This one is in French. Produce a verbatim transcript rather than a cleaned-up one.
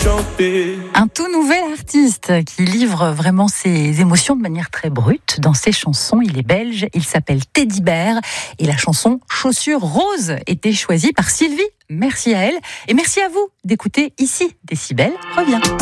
chanter. Un tout nouvel artiste qui livre vraiment ses émotions de manière très brute dans ses chansons. Il est belge, il s'appelle Teddy Bear et la chanson Chaussures Roses était choisie par Sylvie. Merci à elle et merci à vous d'écouter ici. Décibel revient.